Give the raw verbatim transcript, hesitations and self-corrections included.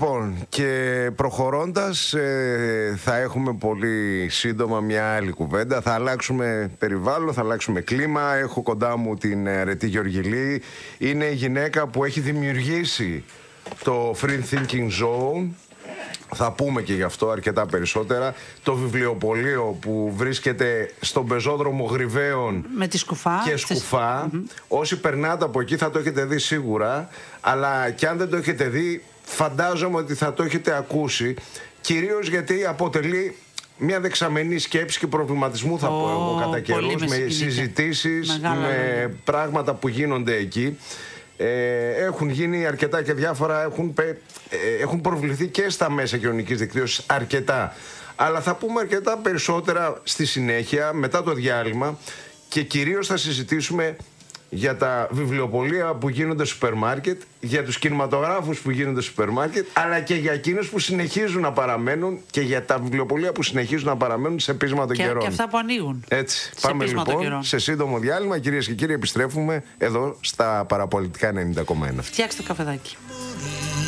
Λοιπόν, και προχωρώντας, ε, θα έχουμε πολύ σύντομα μια άλλη κουβέντα. Θα αλλάξουμε περιβάλλον, θα αλλάξουμε κλίμα. Έχω κοντά μου την Ρετή Γεωργιλή. Είναι η γυναίκα που έχει δημιουργήσει το Free Thinking Zone. Θα πούμε και γι' αυτό αρκετά περισσότερα. Το βιβλιοπωλείο που βρίσκεται στον πεζόδρομο Γρυβαίων με τη σκουφά και σκουφά. Mm-hmm. Όσοι περνάτε από εκεί θα το έχετε δει σίγουρα. Αλλά και αν δεν το έχετε δει, φαντάζομαι ότι θα το έχετε ακούσει. Κυρίως γιατί αποτελεί μια δεξαμενή σκέψη και προβληματισμού, θα oh, πω εγώ, κατά καιρούς, με, με συζητήσεις, Μεγάλα, με ναι. πράγματα που γίνονται εκεί. Ε, έχουν γίνει αρκετά και διάφορα, έχουν, ε, έχουν προβληθεί και στα μέσα κοινωνικής δικτύωσης αρκετά. Αλλά θα πούμε αρκετά περισσότερα στη συνέχεια, μετά το διάλειμμα, και κυρίως θα συζητήσουμε για τα βιβλιοπωλεία που γίνονται στο σούπερ μάρκετ, για τους κινηματογράφους που γίνονται στο σούπερ μάρκετ, αλλά και για εκείνους που συνεχίζουν να παραμένουν και για τα βιβλιοπωλεία που συνεχίζουν να παραμένουν σε πείσμα των καιρών. Και αυτά που ανοίγουν. Έτσι. Πάμε λοιπόν σε σύντομο διάλειμμα. Κυρίες και κύριοι, επιστρέφουμε εδώ στα Παραπολιτικά ενενήντα κόμμα ένα. Φτιάξτε το καφεδάκι.